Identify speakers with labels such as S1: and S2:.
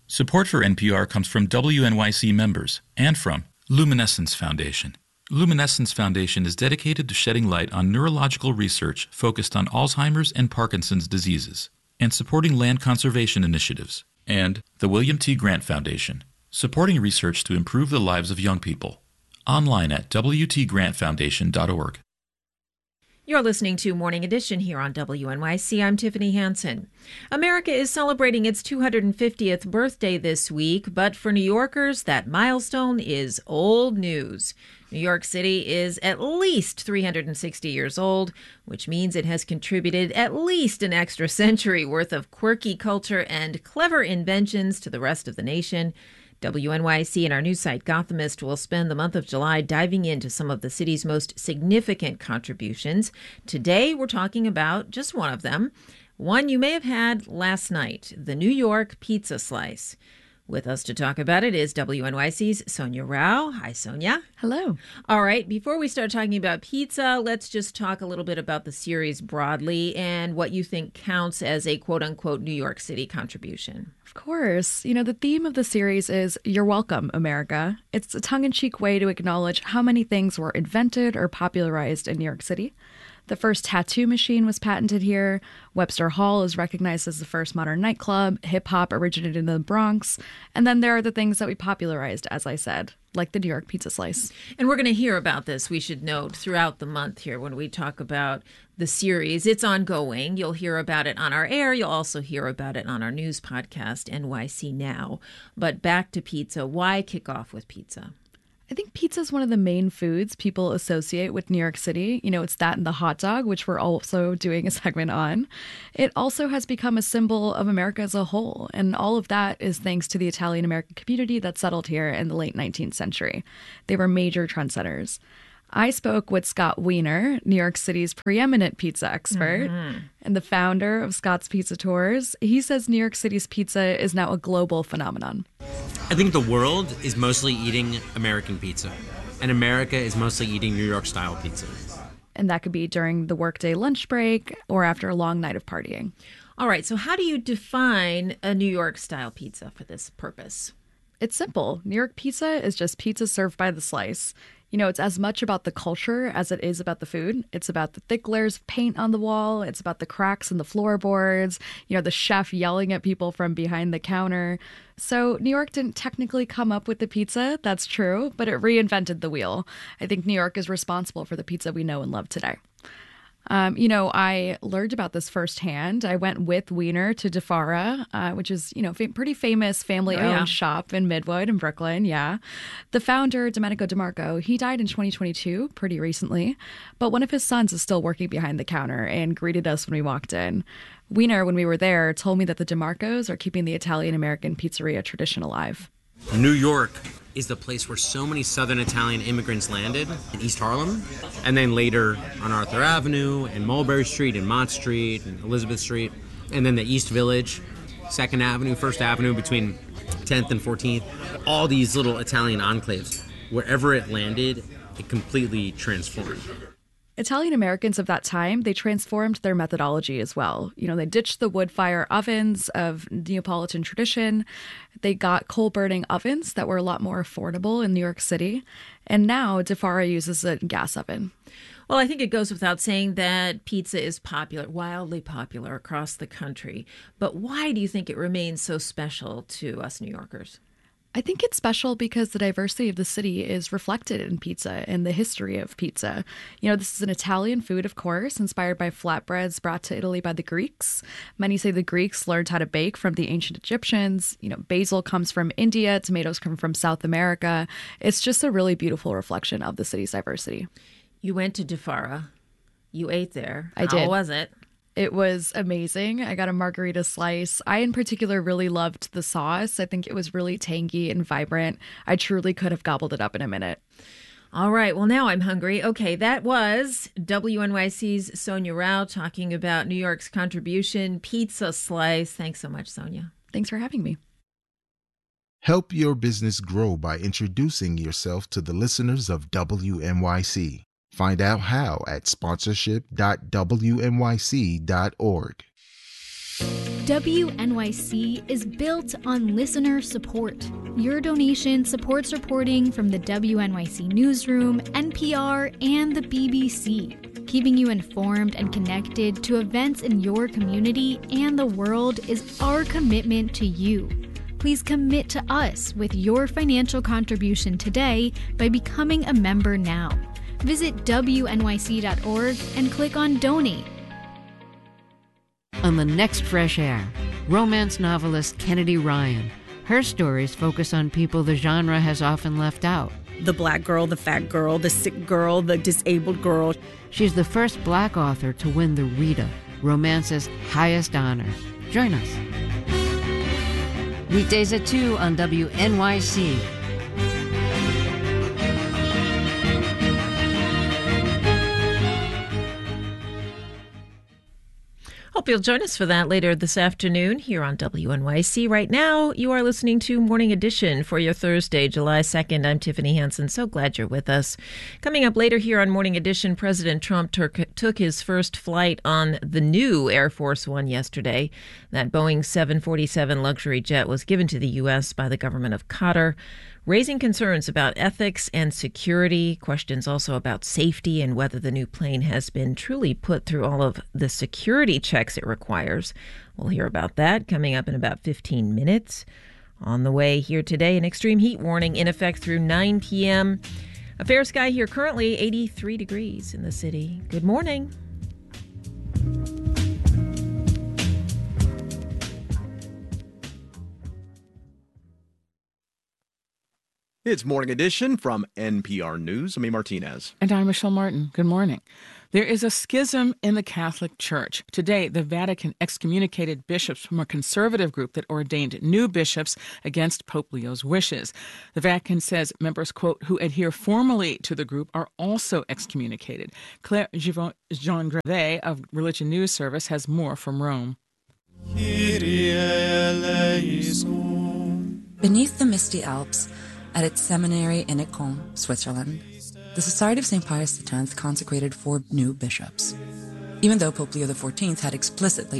S1: Support for NPR comes from WNYC members and from Luminescence Foundation. Luminescence Foundation is dedicated to shedding light on neurological research focused on Alzheimer's and Parkinson's diseases and supporting land conservation initiatives. And the William T. Grant Foundation, supporting research to improve the lives of young people. Online at wtgrantfoundation.org.
S2: You're listening to Morning Edition here on WNYC. I'm Tiffany Hansen. America is celebrating its 250th birthday this week, but for New Yorkers, that milestone is old news. New York City is at least 360 years old, which means it has contributed at least an extra century worth of quirky culture and clever inventions to the rest of the nation. WNYC and our news site Gothamist will spend the month of July diving into some of the city's most significant contributions. Today, we're talking about just one of them, one you may have had last night, the New York pizza slice. With us to talk about it is WNYC's Sonia Rao. Hi, Sonia.
S3: Hello.
S2: All right, before we start talking about pizza, let's just talk a little bit about the series broadly and what you think counts as a quote-unquote New York City contribution.
S3: Of course. You know, the theme of the series is You're Welcome, America. It's a tongue-in-cheek way to acknowledge how many things were invented or popularized in New York City. The first tattoo machine was patented here. Webster Hall is recognized as the first modern nightclub. Hip-hop originated in the Bronx. And then there are the things that we popularized, as I said, like the New York pizza slice.
S2: And we're going to hear about this, we should note, throughout the month here when we talk about the series. It's ongoing. You'll hear about it on our air. You'll also hear about it on our news podcast, NYC Now. But back to pizza. Why kick off with pizza?
S3: I think pizza is one of the main foods people associate with New York City. You know, it's that and the hot dog, which we're also doing a segment on. It also has become a symbol of America as a whole. And all of that is thanks to the Italian-American community that settled here in the late 19th century. They were major trendsetters. I spoke with Scott Wiener, New York City's preeminent pizza expert and the founder of Scott's Pizza Tours. He says New York City's pizza is now a global phenomenon.
S4: I think the world is mostly eating American pizza, and America is mostly eating New York-style pizza.
S3: And that could be during the workday lunch break or after a long night of partying.
S2: All right, so how do you define a New York-style pizza for this purpose?
S3: It's simple. New York pizza is just pizza served by the slice. You know, it's as much about the culture as it is about the food. It's about the thick layers of paint on the wall. It's about the cracks in the floorboards, you know, the chef yelling at people from behind the counter. So New York didn't technically come up with the pizza, that's true, but it reinvented the wheel. I think New York is responsible for the pizza we know and love today. You know, I learned about this firsthand. I went with Wiener to DeFara, which is, you know, pretty famous family-owned shop in Midwood in Brooklyn. Yeah. The founder, Domenico DeMarco, he died in 2022, pretty recently. But one of his sons is still working behind the counter and greeted us when we walked in. Wiener, when we were there, told me that the DeMarcos are keeping the Italian-American pizzeria tradition alive.
S4: New York is the place where so many Southern Italian immigrants landed in East Harlem, and then later on Arthur Avenue, and Mulberry Street, and Mott Street, and Elizabeth Street, and then the East Village, 2nd Avenue, 1st Avenue between 10th and 14th. All these little Italian enclaves, wherever it landed, it completely transformed.
S3: Italian Americans of that time, they transformed their methodology as well. You know, they ditched the wood fire ovens of Neapolitan tradition. They got coal burning ovens that were a lot more affordable in New York City. And now DeFara uses a gas oven.
S2: Well, I think it goes without saying that pizza is popular, wildly popular across the country. But why do you think it remains so special to us New Yorkers?
S3: I think it's special because the diversity of the city is reflected in pizza and the history of pizza. You know, this is an Italian food, of course, inspired by flatbreads brought to Italy by the Greeks. Many say the Greeks learned how to bake from the ancient Egyptians. You know, basil comes from India, tomatoes come from South America. It's just a really beautiful reflection of the city's diversity.
S2: You went to DeFara. You ate there.
S3: I did.
S2: How was it?
S3: It was amazing. I got a margarita slice. I, in particular, really loved the sauce. I think it was really tangy and vibrant. I truly could have gobbled it up in a minute.
S2: All right. Well, now I'm hungry. Okay, that was WNYC's Sonia Rao talking about New York's contribution, pizza slice. Thanks so much, Sonia.
S3: Thanks for having me.
S5: Help your business grow by introducing yourself to the listeners of WNYC. Find out how at sponsorship.wnyc.org.
S6: WNYC is built on listener support. Your donation supports reporting from the WNYC Newsroom, NPR, and the BBC. Keeping you informed and connected to events in your community and the world is our commitment to you. Please commit to us with your financial contribution today by becoming a member now. Visit WNYC.org and click on Donate.
S7: On the next Fresh Air, romance novelist Kennedy Ryan. Her stories focus on people the genre has often left out.
S8: The black girl, the fat girl, the sick girl, the disabled girl.
S7: She's the first black author to win the Rita, romance's highest honor. Join us. Weekdays at 2 on WNYC.
S2: Hope you'll join us for that later this afternoon here on WNYC. Right now, you are listening to Morning Edition for your Thursday, July 2nd. I'm Tiffany Hansen. So glad you're with us. Coming up later here on Morning Edition, President Trump took his first flight on the new Air Force One yesterday. That Boeing 747 luxury jet was given to the U.S. by the government of Qatar, raising concerns about ethics and security, questions also about safety and whether the new plane has been truly put through all of the security checks it requires. We'll hear about that coming up in about 15 minutes. On the way here today, an extreme heat warning in effect through 9 p.m. A fair sky here currently 83 degrees in the city. Good morning.
S9: It's Morning Edition from NPR News. I'm A. Martinez.
S10: And I'm Michelle Martin. Good morning. There is a schism in the Catholic Church. Today, the Vatican excommunicated bishops from a conservative group that ordained new bishops against Pope Leo's wishes. The Vatican says members, quote, who adhere formally to the group are also excommunicated. Claire Jean-Gravet of Religion News Service has more from Rome.
S11: Beneath the misty Alps, at its seminary in Écon, Switzerland, the Society of St. Pius X consecrated 4 new bishops. Even though Pope Leo XIV had explicitly